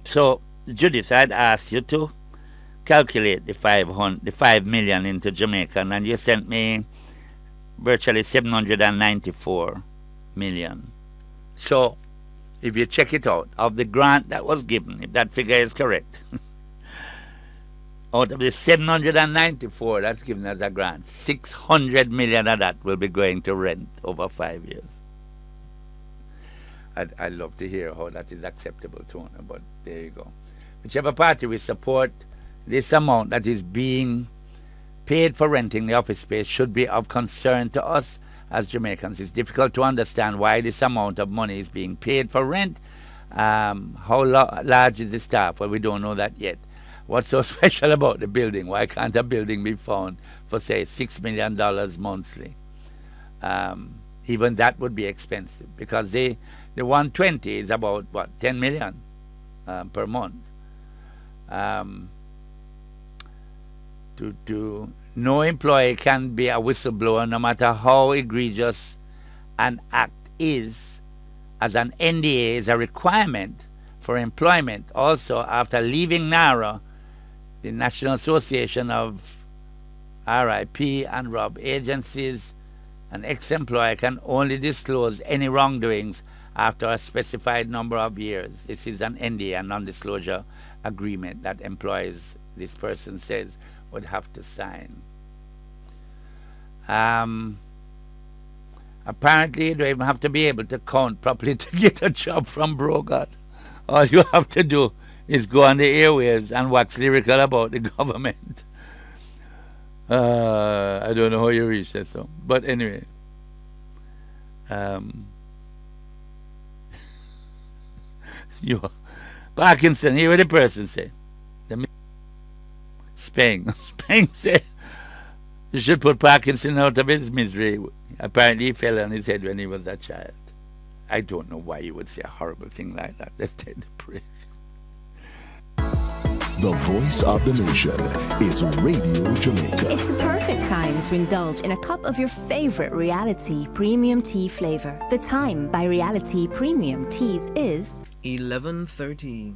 So, Judith, I'd ask you to calculate the 5 million into Jamaican, and you sent me virtually 794 million. So, if you check it out, of the grant that was given, if that figure is correct, out of the 794 that's given as a grant, 600 million of that will be going to rent over 5 years. I'd love to hear how that is acceptable to honor, but there you go. Whichever party we support, this amount that is being paid for renting the office space should be of concern to us as Jamaicans. It's difficult to understand why this amount of money is being paid for rent. How large is the staff? Well, we don't know that yet. What's so special about the building? Why can't a building be found for, say, $6 million monthly? Even that would be expensive, because the 120 is about, what, 10 million per month. No employee can be a whistleblower, no matter how egregious an act is, as an NDA is a requirement for employment. Also, after leaving NARA, the National Association of RIP and Rob agencies, an ex-employer can only disclose any wrongdoings after a specified number of years. This is an NDA, a non-disclosure agreement that employees, this person says, would have to sign. Apparently, you don't even have to be able to count properly to get a job from Brogard. All you have to do is go on the airwaves and wax lyrical about the government. I don't know how you reach that, so. But anyway. Parkinson, hear what the person say. Speng say, you should put Parkinson out of his misery. Apparently he fell on his head when he was a child. I don't know why you would say a horrible thing like that. Let's take the break. The voice of the nation is Radio Jamaica. It's the perfect time to indulge in a cup of your favorite Reality Premium Tea flavor. The time by Reality Premium Teas is 11:30.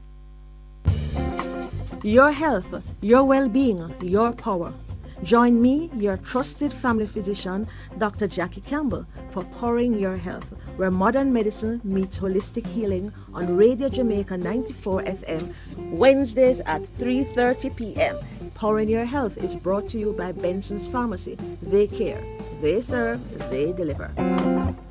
Your health, your well-being, your power. Join me, your trusted family physician, Dr. Jackie Campbell, for Powering Your Health, where modern medicine meets holistic healing on Radio Jamaica 94 FM, Wednesdays at 3:30 p.m. Powering Your Health is brought to you by Benson's Pharmacy. They care, they serve, they deliver.